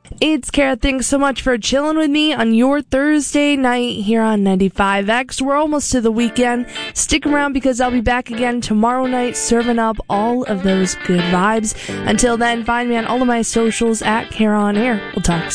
It's Kara. Thanks so much for chilling with me on your Thursday night here on 95X. We're almost to the weekend. Stick around because I'll be back again tomorrow night serving up all of those good vibes. Until then, find me on all of my socials at Kara on Air. We'll talk soon.